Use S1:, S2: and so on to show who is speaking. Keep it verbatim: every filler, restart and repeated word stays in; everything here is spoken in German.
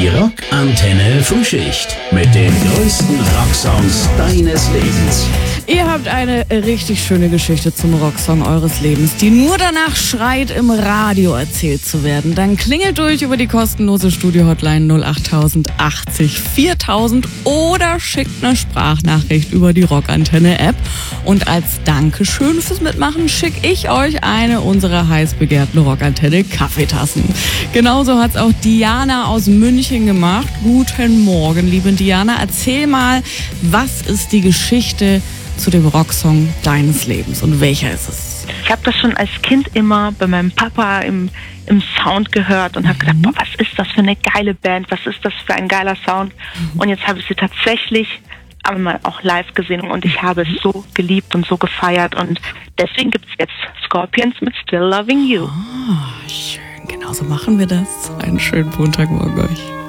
S1: Rockantenne Frühschicht mit den größten Rocksongs deines Lebens.
S2: Ihr habt eine richtig schöne Geschichte zum Rocksong eures Lebens, die nur danach schreit, im Radio erzählt zu werden. Dann klingelt durch über die kostenlose Studio-Hotline null acht achtzig viertausend oder schickt eine Sprachnachricht über die Rockantenne-App. Und als Dankeschön fürs Mitmachen schicke ich euch eine unserer heiß begehrten Rockantenne-Kaffeetassen. Genauso hat's auch Diana aus München gemacht. Guten Morgen, liebe Diana. Erzähl mal, was ist die Geschichte zu dem Rocksong deines Lebens und welcher ist es?
S3: Ich habe das schon als Kind immer bei meinem Papa im, im Sound gehört und habe
S2: Mhm.
S3: gedacht, boah, was ist das für eine geile Band, was ist das für ein geiler Sound? Und jetzt habe ich sie tatsächlich einmal auch live gesehen und ich habe es so geliebt und so gefeiert und deswegen gibt es jetzt Scorpions mit Still Loving You.
S2: Ah, schön, genau so machen wir das. Einen schönen Montagmorgen euch.